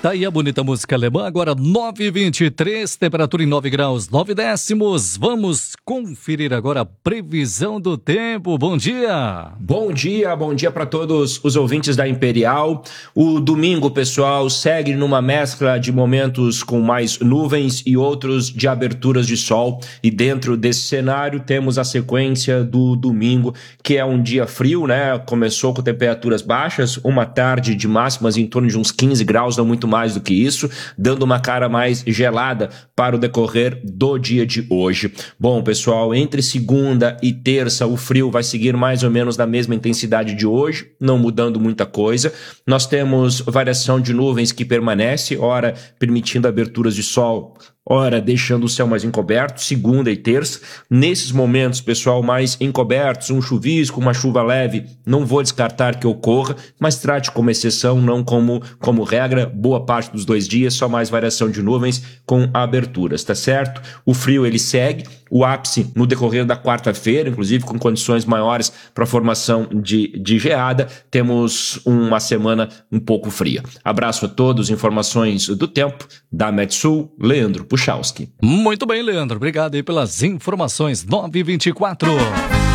Tá aí a bonita música alemã, agora 9h23, temperatura em 9 graus 9 décimos. Vamos conferir agora a previsão do tempo. Bom dia! Bom dia para todos os ouvintes da Imperial. O domingo, pessoal, segue numa mescla de momentos com mais nuvens e outros de aberturas de sol. E dentro desse cenário temos a sequência do domingo, que é um dia frio, né? Começou com temperaturas baixas, uma tarde de máximas em torno de uns 15 graus, não muito mais do que isso, dando uma cara mais gelada para o decorrer do dia de hoje. Bom, pessoal, entre segunda e terça o frio vai seguir mais ou menos na mesma intensidade de hoje, não mudando muita coisa. Nós temos variação de nuvens que permanece, ora permitindo aberturas de sol, ora deixando o céu mais encoberto, segunda e terça. Nesses momentos, pessoal, mais encobertos, um chuvisco, uma chuva leve, não vou descartar que ocorra, mas trate como exceção, não como regra. Boa parte dos 2 dias, só mais variação de nuvens com aberturas, tá certo? O frio, ele segue, o ápice no decorrer da quarta-feira, inclusive com condições maiores para a formação de geada. Temos uma semana um pouco fria. Abraço a todos, informações do tempo da Metsul, Leandro Puchalski. Muito bem, Leandro. Obrigado aí pelas informações. 9h24.